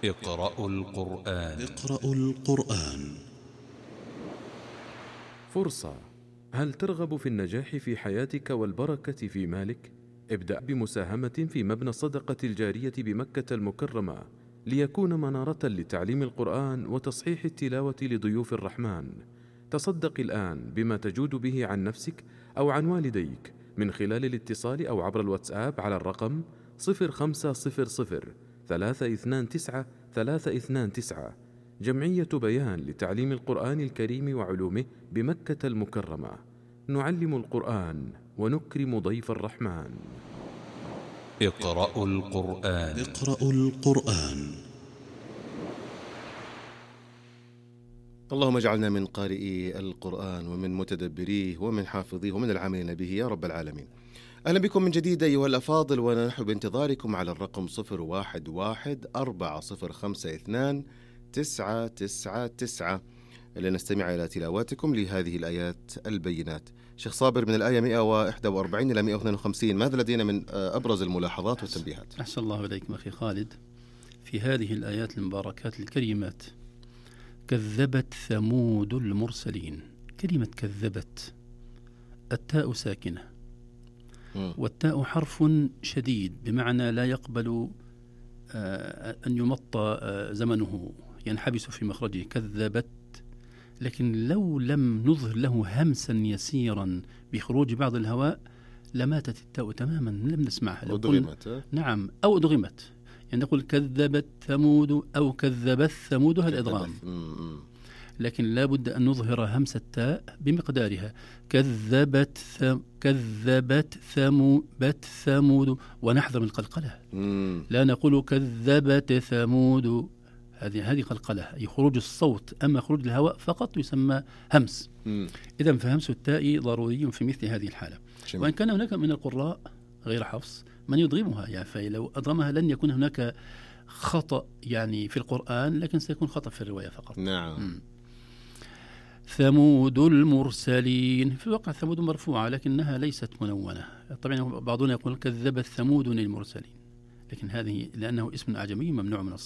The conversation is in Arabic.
اقرأوا القرآن. اقرأوا القرآن. فرصة. هل ترغب في النجاح في حياتك والبركة في مالك؟ ابدأ بمساهمة في مبنى الصدقة الجارية بمكة المكرمة ليكون منارة لتعليم القرآن وتصحيح التلاوة لضيوف الرحمن. تصدق الآن بما تجود به عن نفسك أو عن والديك من خلال الاتصال أو عبر الواتساب على الرقم 0500 329 329. جمعية بيان لتعليم القرآن الكريم وعلومه بمكة المكرمة. نعلم القرآن ونكرم ضيف الرحمن. اقرأوا القرآن. اقرأوا القرآن. اللهم اجعلنا من قارئي القرآن ومن متدبريه ومن حافظيه ومن العاملين به يا رب العالمين. أهلا بكم من جديد أيها الأفاضل، ونحن بانتظاركم على الرقم 011-452-999 لنستمع إلى تلاواتكم لهذه الآيات البينات. شيخ صابر، من الآية 141 إلى 152 ماذا لدينا من أبرز الملاحظات والتنبيهات؟ أحسن الله إليكم أخي خالد. في هذه الآيات المباركات الكريمات: كذبت ثمود المرسلين. كلمة كذبت التاء ساكنة، والتاء حرف شديد بمعنى لا يقبل أن يمط زمنه، ينحبس في مخرجه. كذبت، لكن لو لم نظهر له همسا يسيرا بخروج بعض الهواء لماتت التاء تماما، لم نسمعها. أو دغمت. نعم، أو دغمت، يعني نقول كذبت ثمود أو كذبت ثمود، هذا الإدغام. لكن لا بد أن نظهر همس التاء بمقدارها. كذبت ثمود، ونحذر من القلقلة. لا نقول كذبت ثمود، هذه قلقلة، أي خروج الصوت. أما خروج الهواء فقط يسمى همس. إذن فهمس التاء ضروري في مثل هذه الحالة. وإن كان هناك من القراء غير حفص من يضغمها، يعني فلو أضغمها لن يكون هناك خطأ يعني في القرآن، لكن سيكون خطأ في الرواية فقط. نعم. ثمود المرسلين، في الواقع ثمود مرفوعة لكنها ليست منونة. طبعا بعضنا يقول كذبت ثمود المرسلين، لكن هذه لأنه اسم أعجمي ممنوع من الصرف.